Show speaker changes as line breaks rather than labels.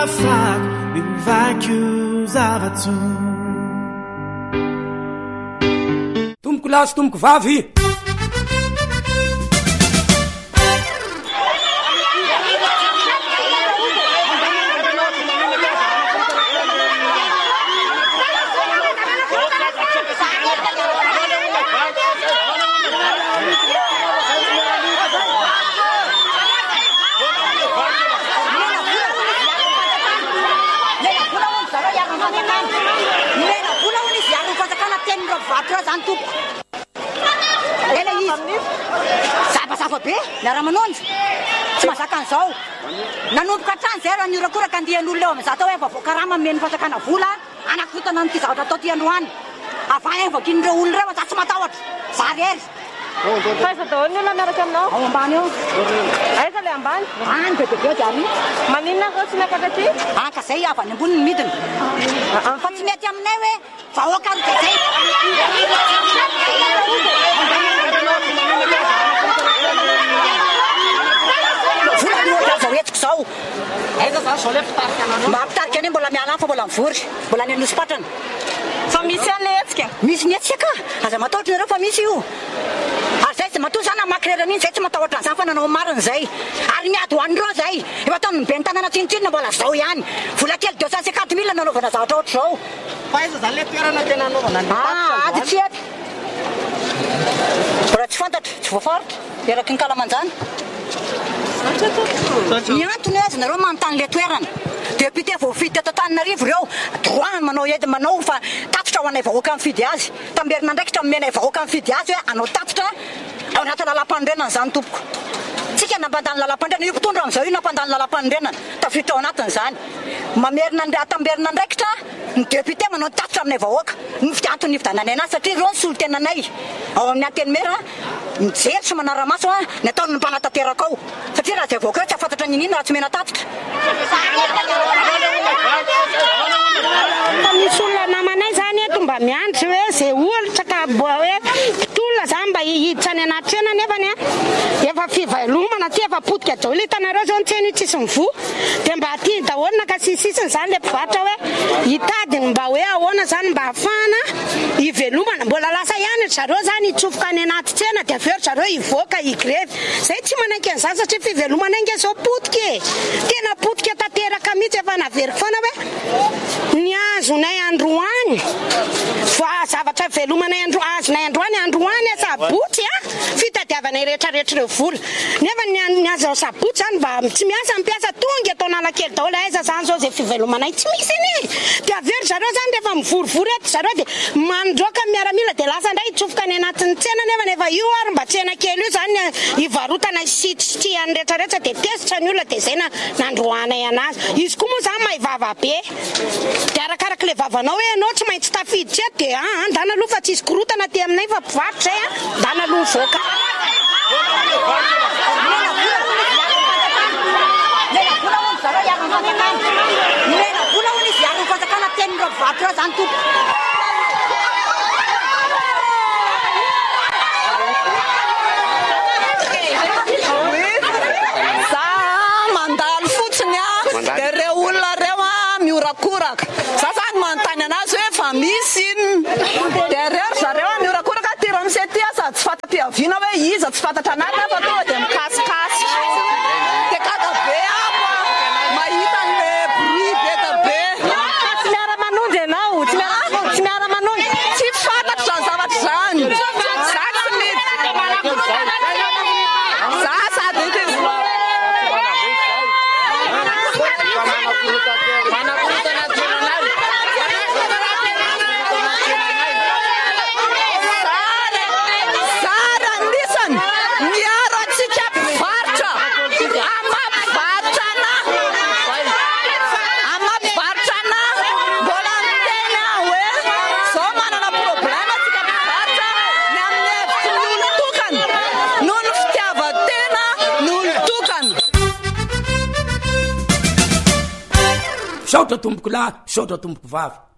fako mivaky io zavatso
tomboko lasy tomboko vavy
Safa be miara-manonjy tsy mahazaka an'izao nanomboka hatrany zay raha niorakoraka andihan'olona eo amin'izao atao hoe vavoakarama meny fatakana vola anakivitana n'ity zavatra atao ty androany avany vakin'ireo olona ireo za tsy matahotra za rery
faiza daholo ny olona miaraka aminao
ao ambany eo
aiza le ambany
any bebebe diany
maninona ko tsy nakatra ty
aka zay avy any ambony ny midina fa tsy mety aminay hoe vahoaka ro zay etiko zao aiza za zao le fitarika anao mampitarika any mbola miala fa mbola mivory mbola ny anosipatrana
fa misy an'le etsika
misy ny etsika aza matahotra nareo fa misy io ary zay tsy matoa zany amakrerana iny zay tsy matahotra an'izany fa nanao marina zay ary miady hoan'ireo zay efa ataony mibeny tanàna tsinotsinona mbola zao ihany vola kely 250 000 nanaovana zavatra ohatra zao
fa aiza zany le toerana tena anaovana
ady tsy ety raha tsy fantatra tsy voafaritra eraky ny kalamanjany ny antony azy nareo manontany le toerana député voafidy teto Antananarivo ireo droit manao edy manao fa tatitra ho anay vahoaka mifidy azy tamberina ndraiky traminenay vahoaka mifidy azy hoe anao tatitra ao anaty lalam-pandrenana zany tompoko tsika nampandany lalam-pandrenana io mpitondra amin'izao io nampandany lalam-pandrenana tafita ao anatiny zany mamerina tamberina ndraikitra ny député manao tatitra aminay vahoaka ny antony nividananay anazy satria ireo ny solotenanay ao amin'ny antenimera mijery sy manaramaso ny ataony mpanatateraka ao satria raha zay vahoaka eo tsy afantatra ninina raha tsy mena tatitra
fa misy olona namanay zany eto mba miandry hoe zay olatra ka hoe mpitolona zany mba hihiditra any anaty tsena nefany efa fivelomana ty efa potika daholo hitanareo zao ny tsena io tsisy mivoa dia mba aty daholo nakasisisiny zany le mpivarotra hoe hitadiny mba hoe ahoana zany mba hafahana hivelomana mbola lasa ihany zareo zany hitsofoka any anaty tsena dia aveo zareo hivoaka higrevy zay tsy manaiky an'izany satria fivelomana inge zao potika e tena potika tanteraka mihitsy efa naveriko foana hoe ny azonay androany fa zavatra velomanay azonay androany sabotsy fitadiavanay rehetrarehetra ireo vola nefa ny azo sabotsy zany mba tsy miasa mipiasa tonga atao nalakely daholo aiza zany zao zay fivelomanay tsy misy iny dia avery zareo zany rehefa mivorivory eto zareo dia mandroaka miaramila dia lasa ndray hitsofoka any anatin'ny tsena nefa io ary mba tsena kely io zany hivarotana sititiany rehetrarehetra dia tesitra ny olona dia zay nandroanay anazy izy koa moa zany mahivava be dia arakaraka le vavanao hoe anao tsy maintsy tafiditra eto dia andana aloha fa tsisy korotana ty aminay fa mpivarotra zay andana aloha mivoaka
vola hono izy ary fatakana tenin'ireo mpivarotra ireo zany tompo
za mandalo fotsiny dia reo olona reo miorakoraka za zany manontany anazy hoe fa misy iny dia rery zareo miorakoraka ty ramose ty sady tsy fata-piaviana hoe iza tsy fantatra anazy fa tonga dia mikasikasy dia kakabe apo mahita an'le bruit beka be tsy miara-manonjy ianao tsy miara-manonjy tsy fantatra zany zavatra zany za tsy mety za sady
saotra tomboko lahy saotra tomboko vavy